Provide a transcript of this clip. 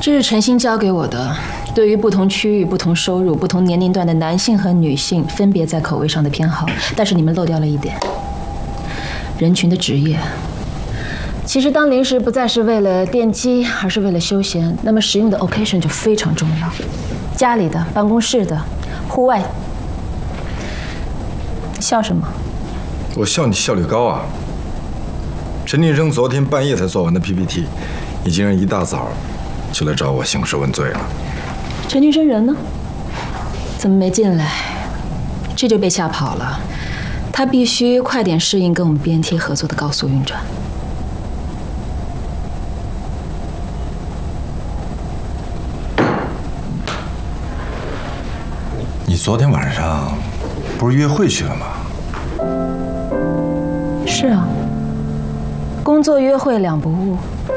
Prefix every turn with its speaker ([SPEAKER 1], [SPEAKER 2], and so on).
[SPEAKER 1] 这是陈星交给我的，对于不同区域、不同收入、不同年龄段的男性和女性，分别在口味上的偏好。但是你们漏掉了一点：人群的职业。其实，当零食不再是为了奠基，而是为了休闲，那么使用的 occasion 就非常重要。家里的、办公室的、户外。笑什么？
[SPEAKER 2] 我笑你效率高啊！陈金生昨天半夜才做完的 PPT， 你竟然一大早就来找我兴师问罪了。
[SPEAKER 1] 陈金生人呢？怎么没进来？这就被吓跑了。他必须快点适应跟我们 BNT 合作的高速运转。
[SPEAKER 2] 你昨天晚上不是约会去了吗？
[SPEAKER 1] 是啊，工作约会两不误。